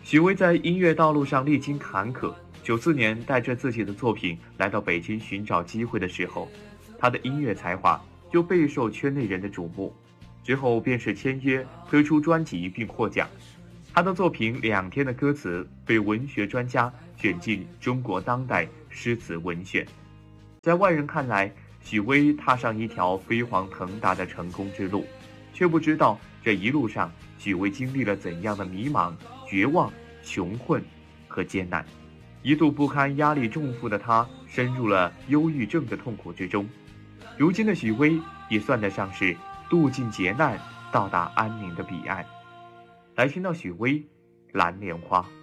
许巍在音乐道路上历经坎坷，94年带着自己的作品来到北京寻找机会的时候，他的音乐才华就备受圈内人的瞩目。之后便是签约推出专辑并获奖。他的作品《2天的歌词》被文学专家选进中国当代诗词文选。在外人看来，许巍踏上一条飞黄腾达的成功之路，却不知道这一路上许巍经历了怎样的迷茫、绝望、穷困和艰难。一度不堪压力重负的他，深入了忧郁症的痛苦之中。如今的许巍也算得上是渡尽劫难，到达安宁的彼岸。来听到许巍《蓝莲花》。